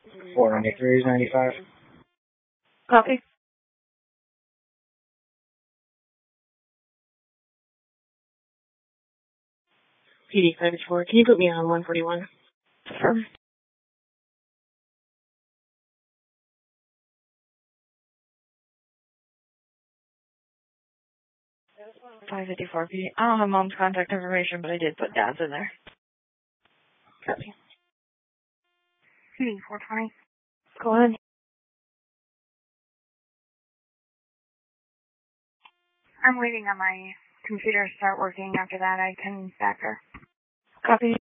493.95. Copy. PD 584, can you put me on 141? Confirm. 554 PD. I don't have mom's contact information, but I did put dad's in there. Copy. PD 420. Go ahead. I'm waiting on my computer to start working. After that, I can back her. Copy.